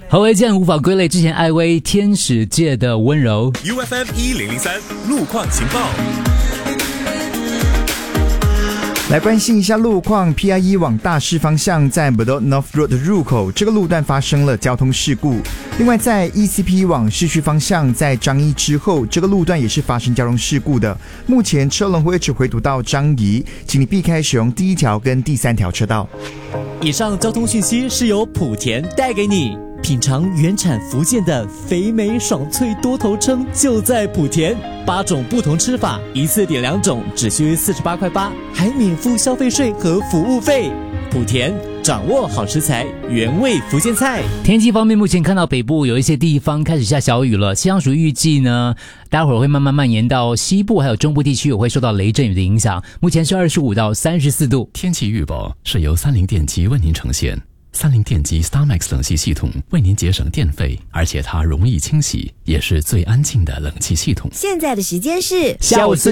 何为健无法归类之前艾薇天使界的温柔。 UFM 1003路况情报。 来关心一下路况 ，PI1 往大市方向在 Bedok North Road 的入口这个路段发生了交通事故。另外，在 ECP 往市区方向在樟宜之后，这个路段也是发生交通事故的。目前车龙会一直回堵到樟宜，请你避开使用第1条跟第3条车道。 以上交通讯息是由莆田带给你。品尝原产福建的肥美爽脆多头称就在莆田，8种不同吃法，一次点2种，只需48块8，还免付消费税和服务费。莆田掌握好食材，原味福建菜。 天气方面，目前看到北部有一些地方开始下小雨了，气象署预计呢，待会儿会慢慢蔓延到西部还有中部地区，也会受到雷阵雨的影响。目前是25到34度。 天气预报是由三菱电机为您呈现。三菱电机 StarMax 冷气系统为您节省电费，而且它容易清洗，也是最安静的冷气系统。 现在的时间是下午4